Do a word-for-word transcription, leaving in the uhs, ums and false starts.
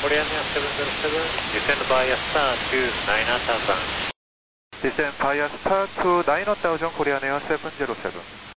Korean Air seven zero seven, descend via star to nine thousand. Descend via star to nine thousand Korean Air seven zero seven.